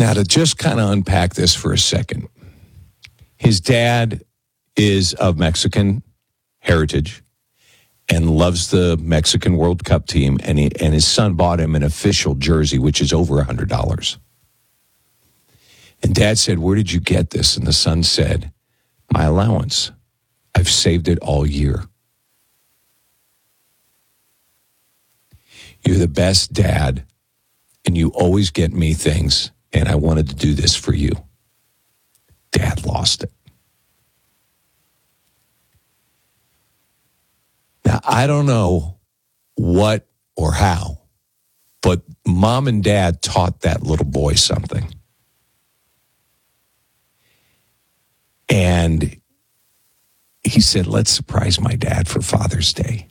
Now, to just kind of unpack this for a second, his dad is of Mexican heritage and loves the Mexican World Cup team, and his son bought him an official jersey, which is over $100. And Dad said, "Where did you get this?" And the son said, "My allowance. I've saved it all year." You're the best dad, and you always get me things, and I wanted to do this for you. Dad lost it. Now, I don't know what or how, but Mom and Dad taught that little boy something. And he said, "Let's surprise my dad for Father's Day."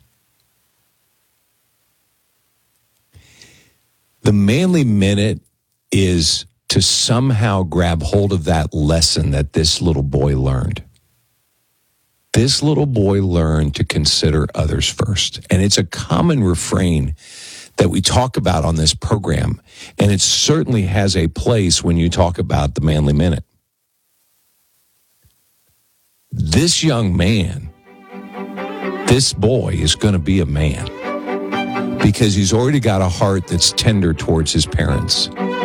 The Manly Minute is to somehow grab hold of that lesson that this little boy learned. This little boy learned to consider others first. And it's a common refrain that we talk about on this program. And it certainly has a place when you talk about the Manly Minute. This young man, this boy is going to be a man because he's already got a heart that's tender towards his parents.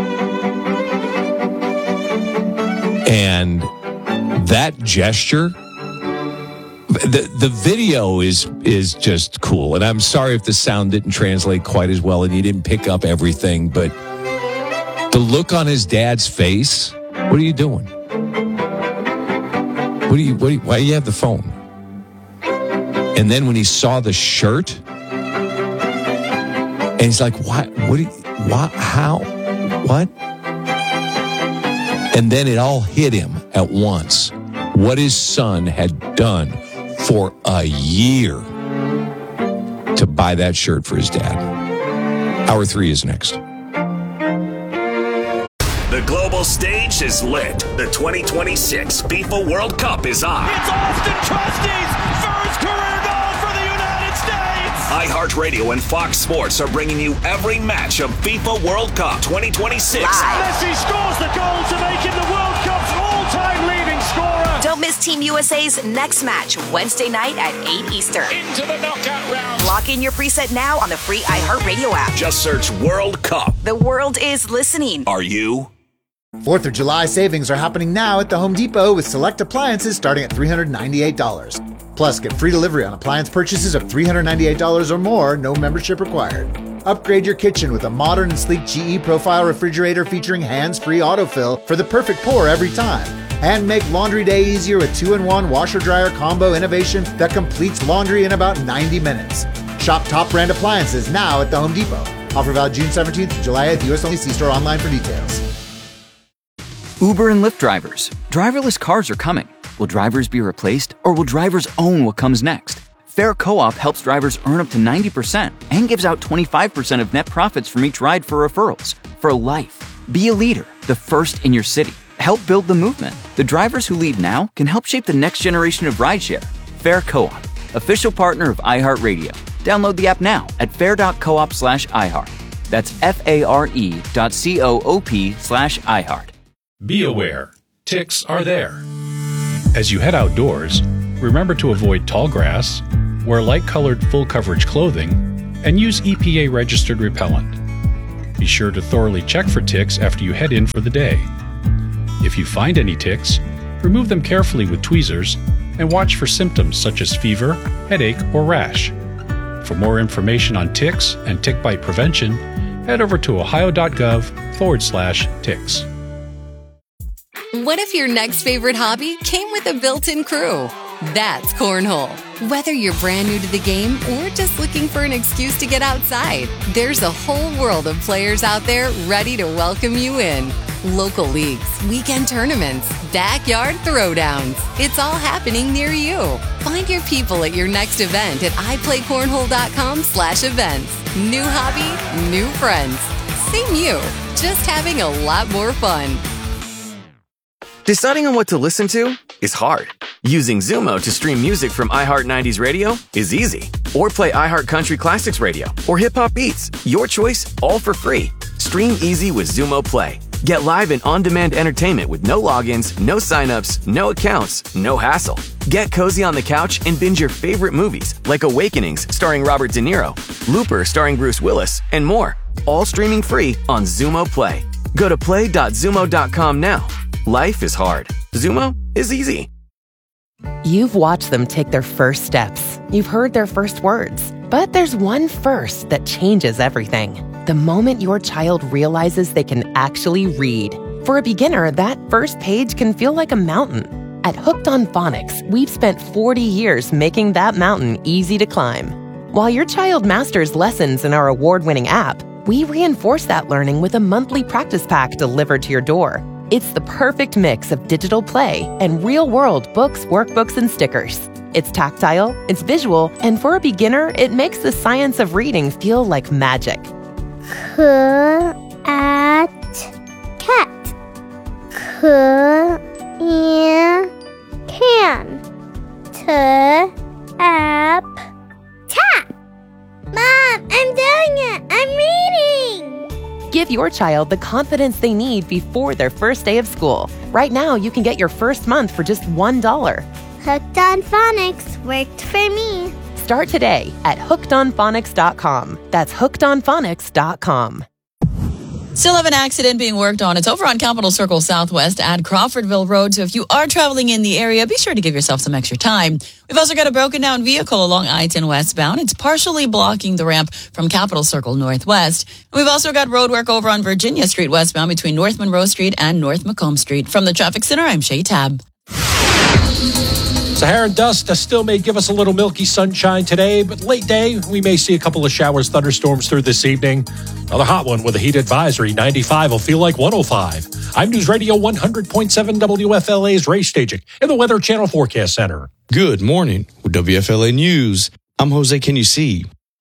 And that gesture, the video is just cool. And I'm sorry if the sound didn't translate quite as well and you didn't pick up everything, but the look on his dad's face, what are you doing? Why do you have the phone? And then when he saw the shirt, and he's like, what? How? What? And then it all hit him at once. What his son had done for a year to buy that shirt for his dad. Hour 3 is next. The global stage is lit. The 2026 FIFA World Cup is on. It's Austin Trusty's first career goal for the United States. iHeartRadio and Fox Sports are bringing you every match of FIFA World Cup 2026. Messi scores the goal to make him the World Cup's all-time leading scorer. Don't miss Team USA's next match Wednesday night at 8 Eastern. Into the knockout round. Lock in your preset now on the free iHeartRadio app. Just search World Cup. The world is listening. Are you? 4th of July savings are happening now at the Home Depot with select appliances starting at $398. Plus, get free delivery on appliance purchases of $398 or more, no membership required. Upgrade your kitchen with a modern and sleek GE Profile refrigerator featuring hands-free autofill for the perfect pour every time. And make laundry day easier with 2-in-1 washer-dryer combo innovation that completes laundry in about 90 minutes. Shop top brand appliances now at the Home Depot. Offer valid June 17th to July 8th. U.S. only. See store online for details. Uber and Lyft drivers. Driverless cars are coming. Will drivers be replaced, or will drivers own what comes next? Fair Co-op helps drivers earn up to 90% and gives out 25% of net profits from each ride for referrals. For life. Be a leader, the first in your city. Help build the movement. The drivers who lead now can help shape the next generation of rideshare. Fair Co-op, official partner of iHeartRadio. Download the app now at fair.coop/iHeart. That's FARE.coop/iHeart. Be aware, ticks are there. As you head outdoors, remember to avoid tall grass, wear light-colored full-coverage clothing, and use EPA-registered repellent. Be sure to thoroughly check for ticks after you head in for the day. If you find any ticks, remove them carefully with tweezers and watch for symptoms such as fever, headache, or rash. For more information on ticks and tick bite prevention, head over to ohio.gov/ticks. What if your next favorite hobby came with a built-in crew? That's Cornhole. Whether you're brand new to the game or just looking for an excuse to get outside, there's a whole world of players out there ready to welcome you in. Local leagues, weekend tournaments, backyard throwdowns. It's all happening near you. Find your people at your next event at iPlayCornhole.com/events. New hobby, new friends. Same you, just having a lot more fun. Deciding on what to listen to is hard. Using Zumo to stream music from iHeart 90s Radio is easy. Or play iHeart Country Classics Radio or Hip Hop Beats. Your choice, all for free. Stream easy with Zumo Play. Get live and on-demand entertainment with no logins, no signups, no accounts, no hassle. Get cozy on the couch and binge your favorite movies like Awakenings starring Robert De Niro, Looper starring Bruce Willis, and more. All streaming free on Xumo Play. Go to play.xumo.com now. Life is hard. Xumo is easy. You've watched them take their first steps. You've heard their first words. But there's one first that changes everything. The moment your child realizes they can actually read. For a beginner, that first page can feel like a mountain. At Hooked on Phonics, we've spent 40 years making that mountain easy to climb. While your child masters lessons in our award-winning app, we reinforce that learning with a monthly practice pack delivered to your door. It's the perfect mix of digital play and real-world books, workbooks, and stickers. It's tactile, it's visual, and for a beginner, it makes the science of reading feel like magic. Cat. Can. Tap. Mom, I'm doing it! I'm reading! Give your child the confidence they need before their first day of school. Right now, you can get your first month for just $1. Hooked on Phonics worked for me. Start today at hookedonphonics.com. That's hookedonphonics.com. Still have an accident being worked on. It's over on Capitol Circle Southwest at Crawfordville Road. So if you are traveling in the area, be sure to give yourself some extra time. We've also got a broken down vehicle along I-10 westbound. It's partially blocking the ramp from Capitol Circle Northwest. We've also got road work over on Virginia Street westbound between North Monroe Street and North Macomb Street. From the Traffic Center, I'm Shay Tab. Saharan dust still may give us a little milky sunshine today, but late day, we may see a couple of showers, thunderstorms through this evening. Another hot one with a heat advisory. 95 will feel like 105. I'm News Radio 100.7 WFLA's Ray Stajic in the Weather Channel Forecast Center. Good morning. With WFLA News, I'm Jose Can-You-See.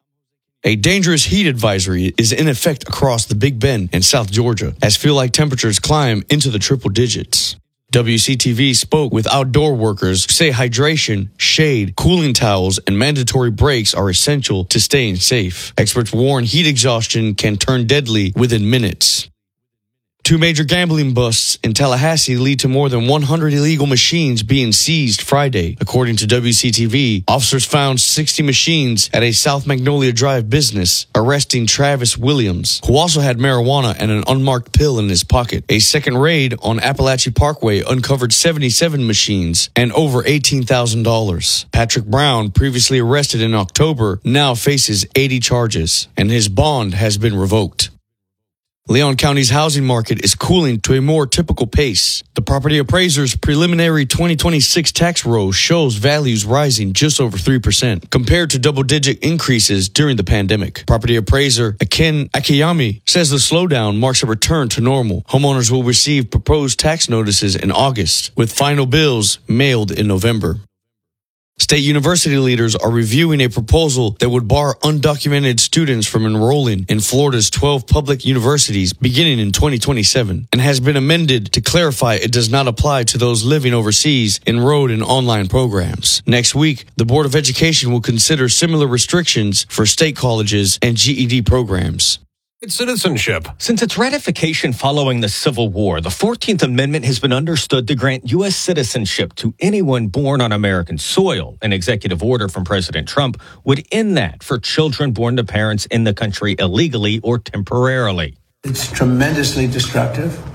A dangerous heat advisory is in effect across the Big Bend and South Georgia as feel-like temperatures climb into the triple digits. WCTV spoke with outdoor workers who say hydration, shade, cooling towels, and mandatory breaks are essential to staying safe. Experts warn heat exhaustion can turn deadly within minutes. Two major gambling busts in Tallahassee lead to more than 100 illegal machines being seized Friday. According to WCTV, officers found 60 machines at a South Magnolia Drive business, arresting Travis Williams, who also had marijuana and an unmarked pill in his pocket. A second raid on Appalachia Parkway uncovered 77 machines and over $18,000. Patrick Brown, previously arrested in October, now faces 80 charges, and his bond has been revoked. Leon County's housing market is cooling to a more typical pace. The property appraiser's preliminary 2026 tax roll shows values rising just over 3% compared to double-digit increases during the pandemic. Property appraiser Akin Akiyami says the slowdown marks a return to normal. Homeowners will receive proposed tax notices in August, with final bills mailed in November. State university leaders are reviewing a proposal that would bar undocumented students from enrolling in Florida's 12 public universities beginning in 2027 and has been amended to clarify it does not apply to those living overseas enrolled in online programs. Next week, the Board of Education will consider similar restrictions for state colleges and GED programs. Citizenship. Since its ratification following the Civil War, the 14th Amendment has been understood to grant U.S. citizenship to anyone born on American soil. An executive order from President Trump would end that for children born to parents in the country illegally or temporarily. It's tremendously destructive.